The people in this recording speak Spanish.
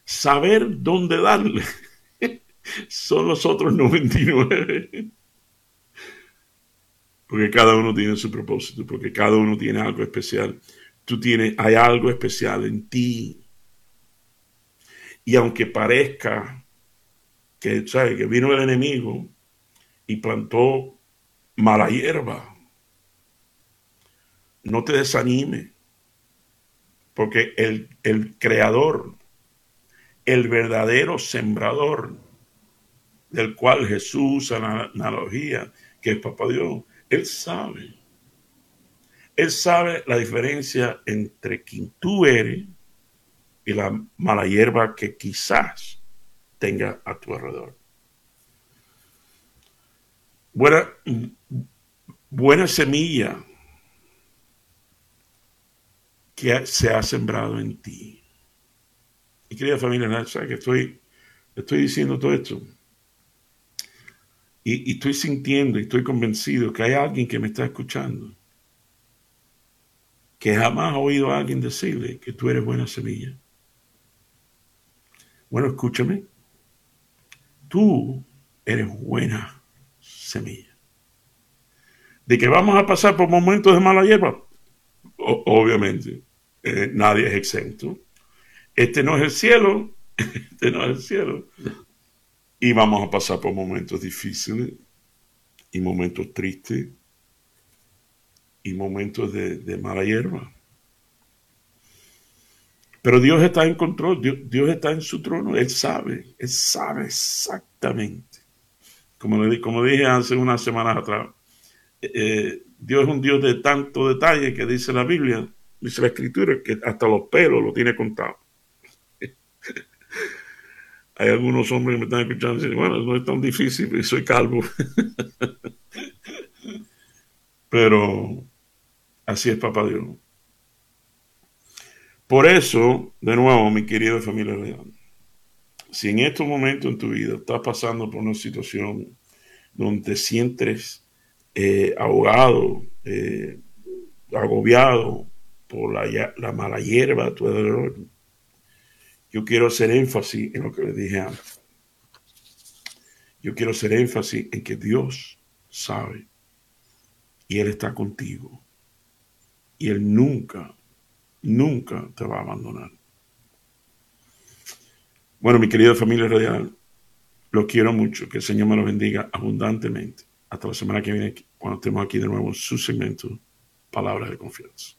saber dónde darle son los otros 99. Porque cada uno tiene su propósito, porque cada uno tiene algo especial. Hay algo especial en ti. Y aunque parezca que, ¿sabes?, que vino el enemigo y plantó mala hierba, no te desanime, porque el creador, el verdadero sembrador, del cual Jesús usa la analogía, que es Papá Dios, Él sabe. Él sabe la diferencia entre quien tú eres y la mala hierba que quizás tenga a tu alrededor. Buena, buena semilla que se ha sembrado en ti. Y querida familia, ¿sabes que estoy diciendo todo esto? Y estoy sintiendo y estoy convencido que hay alguien que me está escuchando que jamás ha oído a alguien decirle que tú eres buena semilla. Bueno, escúchame. Tú eres buena semilla. De que vamos a pasar por momentos de mala hierba, obviamente, nadie es exento. Este no es el cielo, este no es el cielo. Y vamos a pasar por momentos difíciles y momentos tristes y momentos de mala hierba. Pero Dios está en control, Dios está en su trono, Él sabe exactamente. Como dije hace unas semanas atrás, Dios es un Dios de tanto detalle que dice la Biblia, dice la Escritura, que hasta los pelos lo tiene contado. Hay algunos hombres que me están escuchando y dicen, bueno, no es tan difícil, soy calvo. Pero así es Papá Dios. Por eso, de nuevo, mi querida familia real, si en estos momentos en tu vida estás pasando por una situación donde te sientes ahogado, agobiado por la mala hierba a tu alrededor, yo quiero hacer énfasis en lo que les dije antes. Yo quiero hacer énfasis en que Dios sabe y Él está contigo. Y Él nunca te va a abandonar. Bueno, mi querida familia radial, los quiero mucho. Que el Señor me los bendiga abundantemente. Hasta la semana que viene, cuando estemos aquí de nuevo en su segmento, Palabras de Confianza.